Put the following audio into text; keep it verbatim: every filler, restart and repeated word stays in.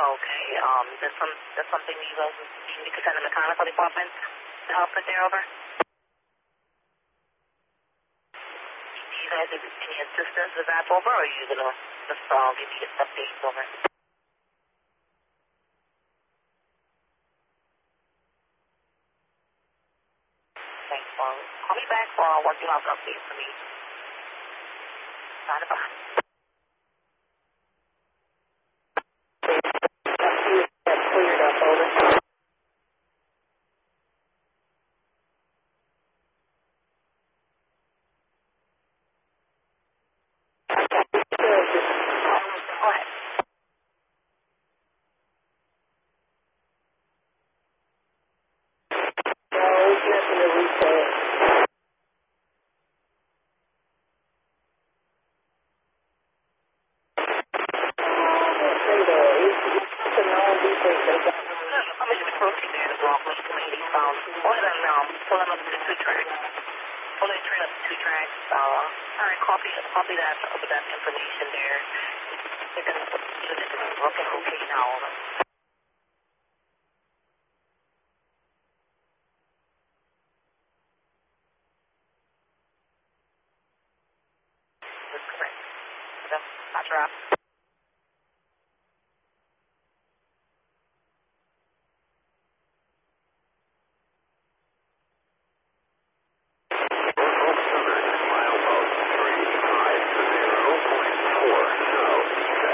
Okay. Um, that's some that's something you guys you could send the mechanical department to help with there, over. Do you guys need any assistance with that, over, or are you gonna just uh, give me a update, over? Thanks, for call me back for once you have an update for me. Bye bye. That's cleared up, over. Copy, copy that, with that information there. They're going to, you know, this is working okay now. That's correct. That's, that's right.